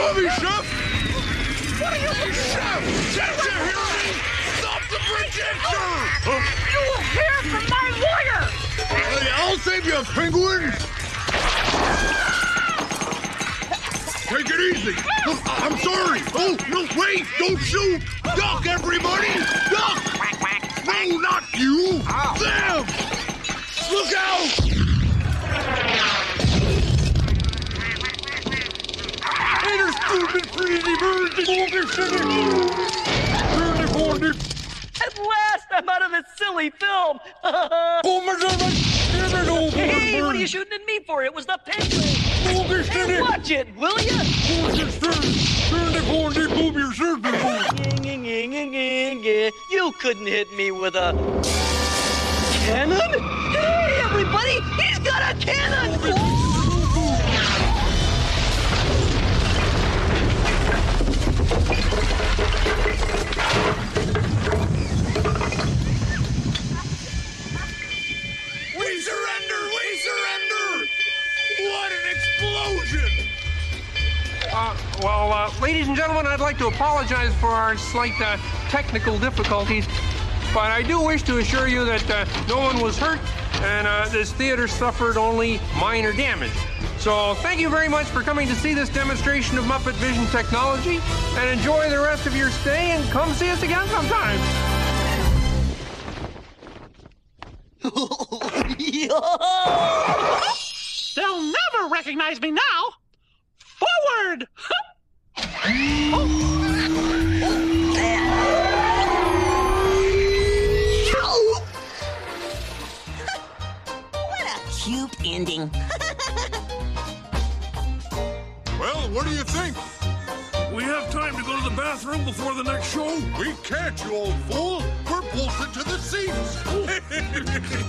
me, Chef! What are you... Chef! Can't you hear me? Stop the projector! You will hear from my lawyer! I'll save you, Penguin! Take it easy! I'm sorry! Oh, no, wait! Don't shoot! Duck, everybody! Duck! No, not you! Them! Look out! Hey, there's stupid crazy birds! At last, I'm out of this silly film! Hey, what are you shooting at me for? It was the penguin! Hey, watch it, will ya? You couldn't hit me with a... cannon? Hey, everybody! He's got a cannon! We surrender! We surrender! What an explosion! Ladies and gentlemen, I'd like to apologize for our slight technical difficulties, but I do wish to assure you that no one was hurt and this theater suffered only minor damage. So thank you very much for coming to see this demonstration of Muppet Vision technology, and enjoy the rest of your stay, and come see us again sometime. They'll never recognize me now. Forward! What a cute ending. Well, what do you think? We have time to go to the bathroom before the next show? We can't, you old fool! We're bolted to the seats!